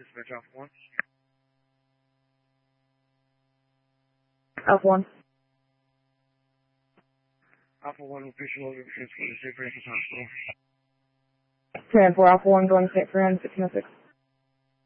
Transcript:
Dispatch Alpha 1. Alpha 1. Alpha 1 will patient loaded for transport to St. Francis Hospital. 10-4 Alpha 1 going to St. Francis 606.